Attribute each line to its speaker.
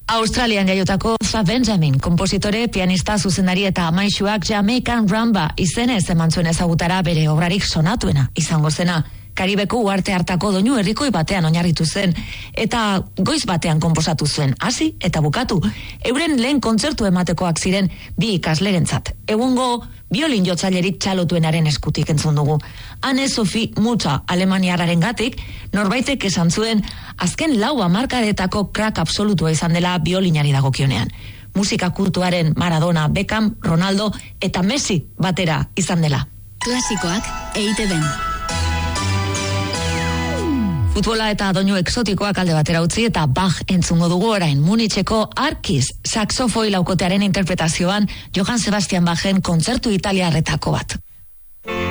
Speaker 1: Australian jaiotako Za Benjamin, kompositore, pianista, zuzendari eta amaixuak Jamaican Rumba izenez eman zuen ezagutara bere obrarik sonatuena izango zena. Karibeko uarte hartako doinu herrikoi batean oinarritu zen eta goiz batean konposatu zuen, hasi eta bukatu. Euren lehen kontzertu ematekoak ziren bi ikaslerentzat. Egungo biolin jotzailerik txalotuenaren eskutik entzun dugu. Anne-Sophie Mutter alemaniarrarengatik norbaitek esan zuen azken 4 hamarkadetako crack absolutua izan dela biolinari dagokionean. Musika kultuaren Maradona, Beckham, Ronaldo eta Messi batera izan dela.
Speaker 2: Klasikoak EITB-n.
Speaker 1: Futbola eta doinu exotikoak alde batera utzi eta Bach entzungo dugu orain. Municheko Arkiz saxofoi laukotearen interpretazioan Johann Sebastian Bachen kontzertu italiarretako bat.